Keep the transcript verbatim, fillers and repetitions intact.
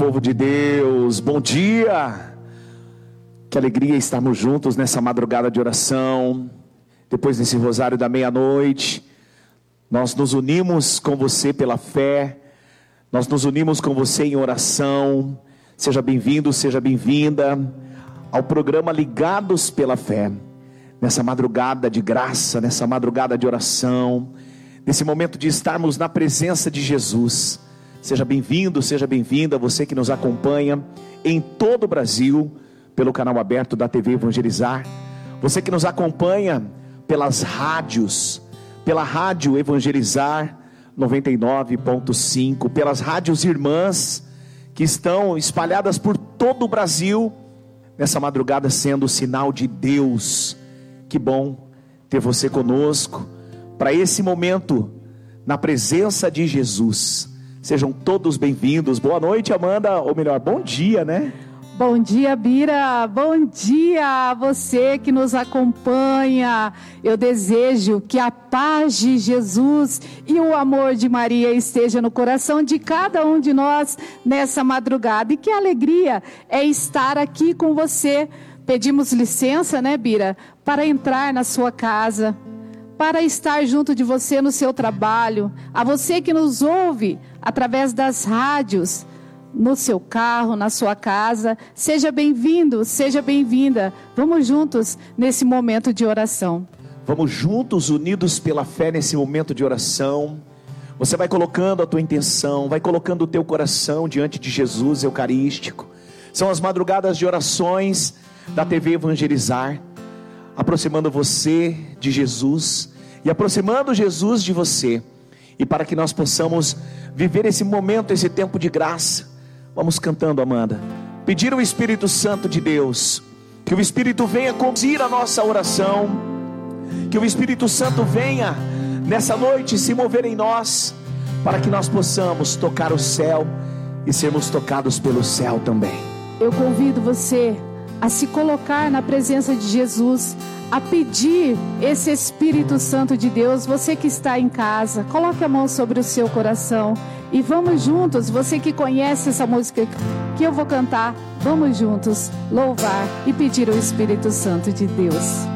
povo de Deus, bom dia, que alegria estarmos juntos nessa madrugada de oração, depois desse rosário da meia-noite. Nós nos unimos com você pela fé, nós nos unimos com você em oração. Seja bem-vindo, seja bem-vinda ao programa Ligados pela Fé, nessa madrugada de graça, nessa madrugada de oração, nesse momento de estarmos na presença de Jesus. Seja bem-vindo, seja bem-vinda, você que nos acompanha em todo o Brasil, pelo canal aberto da T V Evangelizar, você que nos acompanha pelas rádios, pela Rádio Evangelizar noventa e nove ponto cinco, pelas rádios irmãs, que estão espalhadas por todo o Brasil, nessa madrugada sendo o sinal de Deus. Que bom ter você conosco, para esse momento, na presença de Jesus. Sejam todos bem-vindos. Boa noite, Amanda, ou melhor, bom dia, né? Bom dia, Bira, bom dia a você que nos acompanha. Eu desejo que a paz de Jesus e o amor de Maria esteja no coração de cada um de nós nessa madrugada. E que alegria é estar aqui com você. Pedimos licença, né, Bira, para entrar na sua casa, para estar junto de você no seu trabalho. A você que nos ouve através das rádios, no seu carro, na sua casa, seja bem-vindo, seja bem-vinda. Vamos juntos nesse momento de oração. Vamos juntos, unidos pela fé, nesse momento de oração. Você vai colocando a tua intenção, vai colocando o teu coração diante de Jesus eucarístico. São as madrugadas de orações da T V Evangelizar, aproximando você de Jesus e aproximando Jesus de você. E para que nós possamos viver esse momento, esse tempo de graça, vamos cantando, Amanda, pedir ao Espírito Santo de Deus, que o Espírito venha conduzir a nossa oração, que o Espírito Santo venha nessa noite se mover em nós, para que nós possamos tocar o céu e sermos tocados pelo céu também. Eu convido você a se colocar na presença de Jesus, a pedir esse Espírito Santo de Deus. Você que está em casa, coloque a mão sobre o seu coração e vamos juntos. Você que conhece essa música que eu vou cantar, vamos juntos louvar e pedir o Espírito Santo de Deus.